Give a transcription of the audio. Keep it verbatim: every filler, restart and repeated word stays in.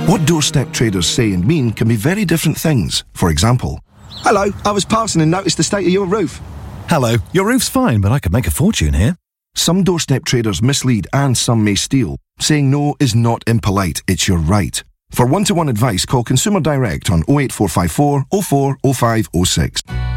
What doorstep traders say and mean can be very different things. For example, hello, I was passing and noticed the state of your roof. Hello, your roof's fine, but I could make a fortune here. Some doorstep traders mislead and some may steal. Saying no is not impolite, it's your right. For one-to-one advice, call Consumer Direct on oh eight four five four, oh four, oh five oh six.